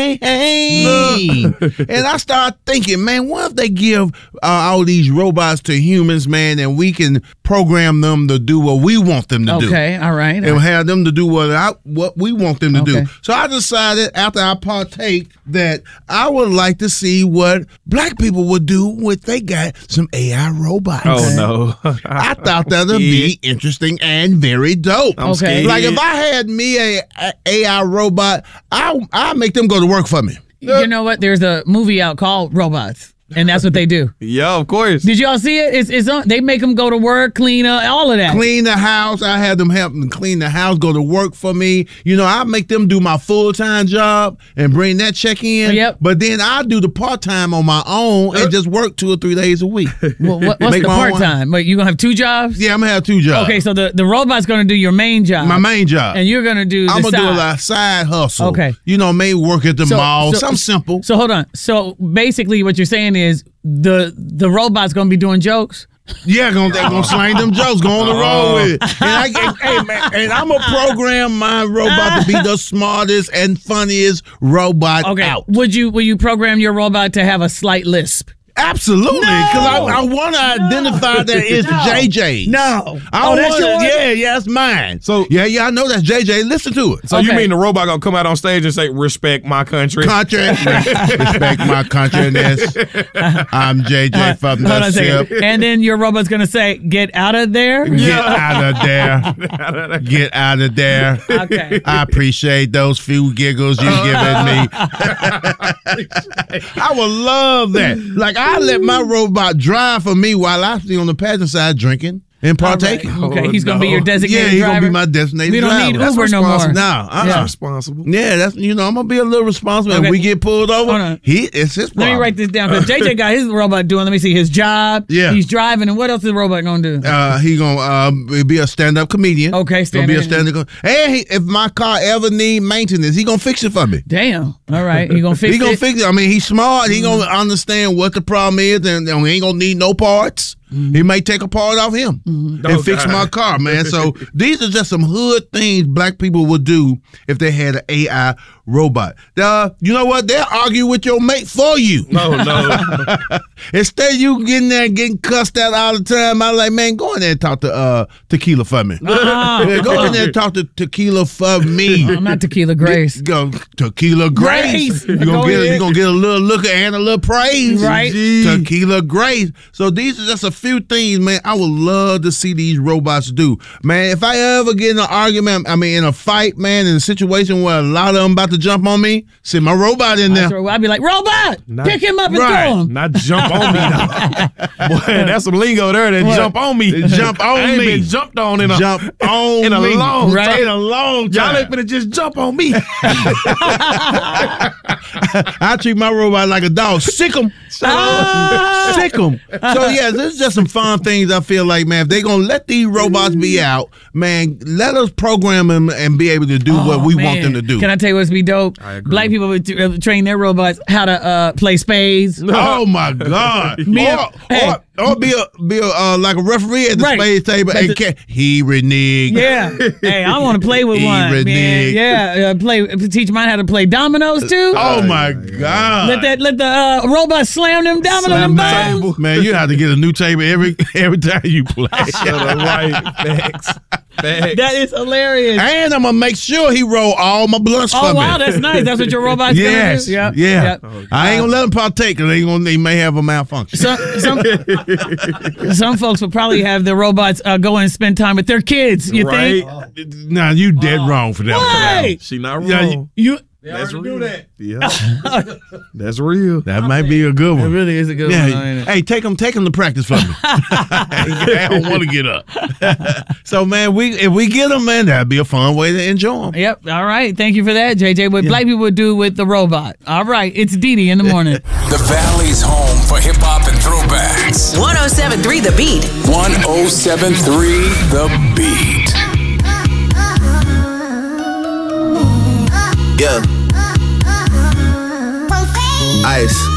hey. And I start thinking, man, what if they give all these robots to humans, man, and we can program them to do what we want them to do. Okay, all right. And have them to do what we want them to do. So I decided after I partake that I would like to see what black people would do if they got some AI robots. Oh, no. I thought that would be interesting and very dope. Okay. Like if I had me a AI robot, I'll make them go to work for me. You know what? There's a movie out called Robots. And that's what they do. Yeah, of course. Did y'all see it? It's on. They make them go to work, clean up, all of that. Clean the house. I had them help them clean the house, go to work for me. You know, I make them do my full-time job and bring that check in. Yep. But then I do the part-time on my own and just work 2 or 3 days a week. Well, what's the part-time? Wait, you going to have 2 jobs? Yeah, I'm going to have 2 jobs. Okay, so the robot's going to do your main job. My main job. And you're going to do the I'm going to side. do a side hustle. Okay. You know, maybe work at the mall. Something simple. So hold on. So basically what you're saying is the robot's going to be doing jokes? Yeah, they're gonna slang them jokes, go on the road with it. And I'm gonna program my robot to be the smartest and funniest robot out. Will you program your robot to have a slight lisp? Absolutely, because I want to identify that it's JJ. No. That's yours? Yeah, that's mine. So I know that's JJ. Listen to it. So you mean the robot gonna come out on stage and say, "Respect my country"? Respect my country. I'm JJ from the ship. And then your robot's gonna say, "Get out of there." Get out of there. Get out of there. Okay. I appreciate those few giggles you giving me. I would love that. Like I let my robot drive for me while I stay on the passenger side drinking and partaking. Right. Okay, he's gonna be your designated driver. Yeah, he's gonna be my designated driver. We don't need Uber no more. No, that's responsible. Yeah, that's I'm gonna be a little responsible. If we get pulled over, it's his problem. Let me write this down because JJ got his robot doing. Let me see his job. Yeah, he's driving, and what else is the robot gonna do? He gonna be a stand-up comedian. Okay, gonna be a stand-up. And if my car ever need maintenance, he gonna fix it for me. Damn. All right, he gonna fix it. He gonna fix it. I mean, he's smart. He gonna understand what the problem is, and he ain't gonna need no parts. He may take a part off him and fix my car, man. So these are just some hood things black people would do if they had an AI robot. You know what? They'll argue with your mate for you. No. Instead of you getting there and getting cussed out all the time, I'm like, man, go in there and talk to Tequila for me. Go in there and talk to Tequila for me. I'm not Tequila Grace. Go Tequila Grace. You're gonna get a little look and a little praise. Right. Tequila Grace. So these are just a few things, man, I would love to see these robots do. Man, if I ever get in an argument, in a fight, man, in a situation where a lot of them about to jump on me, send my robot in there. I'd be like, robot, pick him up and throw him. Not jump on me, though. Boy, that's some lingo there. That jump on me. Jump on I ain't me. been jumped on in a long time. In a long time. Y'all ain't finna just jump on me. I treat my robot like a dog. Sick him. Sick him. So, yeah, this is just some fun things I feel like, man. If they're going to let these robots be out, man, let us program them and be able to do what we want them to do. Can I tell you what's be dope? I agree. Black people would train their robots how to play spades. Oh, my God. Or be a like a referee at the spades table and he reneged. Yeah. Hey, I want to play with one. Reneged. Man. Yeah. Teach mine how to play dominoes too. Oh my God. Let the robot slam them dominoes. Man, you have to get a new table every time you play. Facts. That is hilarious. And I'm gonna make sure he roll all my blunts for me. Oh wow, that's nice. That's what your robot's gonna do? Yeah. Yep. I ain't gonna let him partake because they may have a malfunction. Some folks will probably have their robots go and spend time with their kids. You think? Nah, you dead wrong for that. Why? She not wrong. Yeah, you. That's real. Yeah. That's real. That might be a good one. It really is a good one. Hey, take him to practice for me. I don't want to get up. So, man, if we get them, man, that'd be a fun way to enjoy them. Yep. All right. Thank you for that, JJ. What black people would do with the robot. All right. It's Didi in the morning. The Valley's home for hip hop and throwbacks. 107.3 The Beat. 107.3 The Beat. Yeah. Ice.